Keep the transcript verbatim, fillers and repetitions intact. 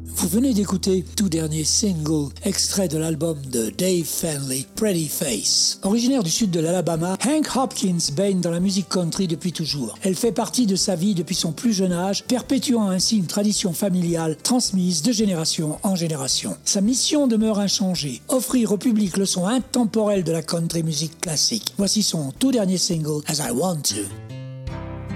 Vous venez d'écouter tout dernier single, extrait de l'album de Dave Fenley, Pretty Face. Originaire du sud de l'Alabama, Hank Hopkins baigne dans la musique country depuis toujours. Elle fait partie de sa vie depuis son plus jeune âge, perpétuant ainsi une tradition familiale transmise de génération en génération. Sa mission demeure inchangée, offrir au public le son intemporel de la country musique classique. Voici son tout dernier single, As I Want To.